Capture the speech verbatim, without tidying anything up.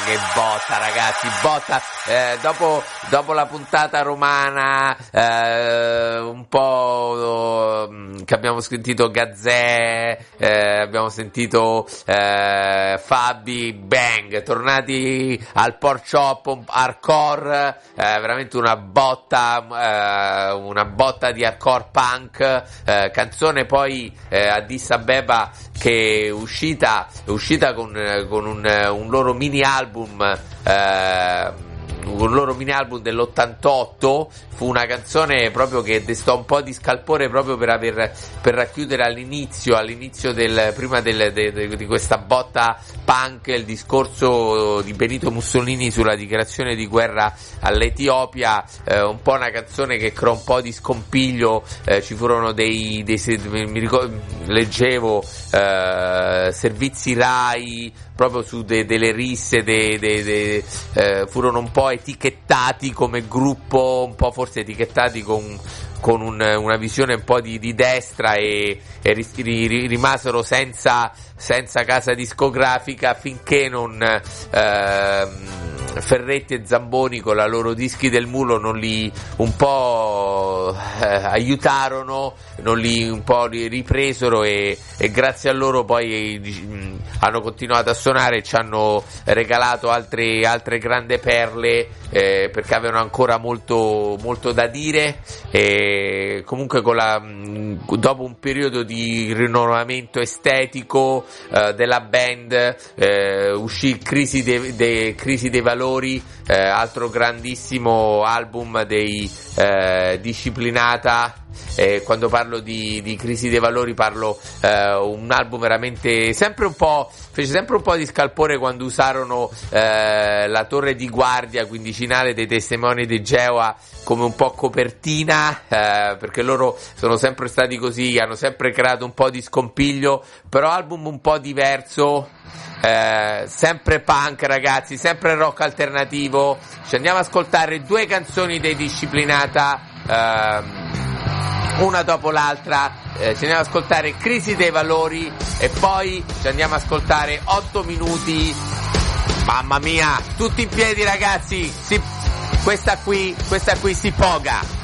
che botta, ragazzi, botta. Eh, dopo, dopo la puntata romana, eh, un po' eh, che abbiamo sentito Gazzè, eh, abbiamo sentito eh, Fabi, bang, tornati al pork chop hardcore, eh, veramente una botta, eh, una botta di hardcore punk, eh, canzone poi eh, Addis Abeba che è uscita, è uscita con, con un, un loro mini album, eh, un loro mini album dell'ottantotto. Fu una canzone proprio che destò un po' di scalpore proprio per aver per racchiudere all'inizio all'inizio del prima del, de, de, di questa botta punk il discorso di Benito Mussolini sulla dichiarazione di guerra all'Etiopia, eh, un po' una canzone che creò un po' di scompiglio, eh, ci furono dei, dei mi ricordo, leggevo eh, servizi Rai proprio su de, delle risse de, de, de, eh, furono un po' etichettati come gruppo, un po' forse etichettati con, con un, una visione un po' di, di destra e, e ri, ri, rimasero senza, senza casa discografica finché non eh, Ferretti e Zamboni con la loro Dischi del Mulo non li un po' eh, aiutarono, non li un po' li ripresero e, e grazie a loro poi eh, hanno continuato a suonare e ci hanno regalato altre, altre grandi perle, eh, perché avevano ancora molto, molto da dire, e comunque con la, mh, dopo un periodo di rinnovamento estetico eh, della band, eh, uscì Crisi dei, de, Crisi dei Valori, eh, altro grandissimo album dei eh, Disciplinata. Eh, quando parlo di, di Crisi dei Valori parlo eh, un album veramente sempre un po' fece sempre un po' di scalpore quando usarono eh, la torre di guardia quindicinale dei Testimoni di Geova come un po' copertina, eh, perché loro sono sempre stati così, hanno sempre creato un po' di scompiglio, però album un po' diverso, eh, sempre punk, ragazzi, sempre rock alternativo. Ci andiamo ad ascoltare due canzoni dei Disciplinata, ehm una dopo l'altra, eh, ci andiamo ad ascoltare Crisi dei Valori e poi ci andiamo ad ascoltare otto minuti, mamma mia, tutti in piedi, ragazzi, si, questa qui, questa qui si poga.